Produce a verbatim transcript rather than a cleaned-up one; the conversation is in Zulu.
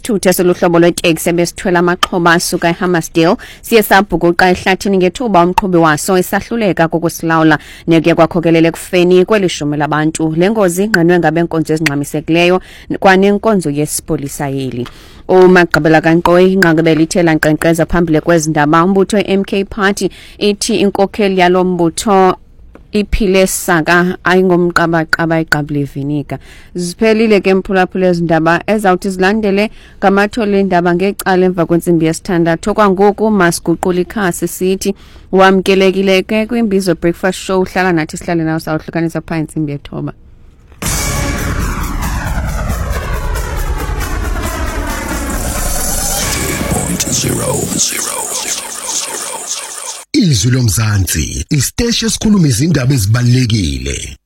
isithutha soluhlobo lweteksi ebesithwele amaxhoba asuka eHammersdale siye sabhukuqa ehlathini ngethuba umqhubi waso esahluleka kokusilawula nekuye kwakhokelela ekufeni kwelishumi labantu. Le ngozi ingqinwe ngabenkonzo ezingxamisekileyo kwanenkonzo yesipolisa yeli. uMagqibela kaNqoyi inqanqebela ithe lanqenqeza phambili kwezindaba umbutho we-M K Party ithi inkokheli yalo mbutho iphile saka ayingomqabaqaba iqabule vinika. Ziphelile ke mphulaphula ezindaba ezawuthi zilandele ngamathole indaba ngecala emva kwensimbi yesithandathu. Kwangoku masiguqula ikhasi sithi wamkelekile ke kwimbizo breakfast show uhlala nathi sihlale nawo sawuhlukanisa pha insimbi yethoba. Zero, zero, zero, zero. Izwi lomzansi, isiteshi esikhuluma izindaba ezibalulekile.